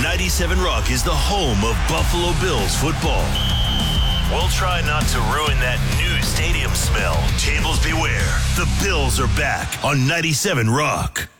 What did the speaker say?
97 Rock is the home of Buffalo Bills football. We'll try not to ruin that new stadium smell. Tables beware. The Bills are back on 97 Rock.